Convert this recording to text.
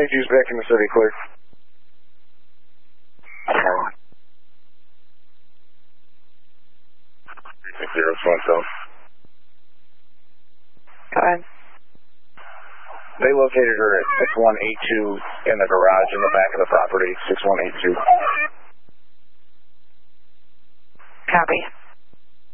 682's back in the city, clear. Zero, so. Go ahead. They located her at 6182 in the garage in the back of the property, 6182. Copy.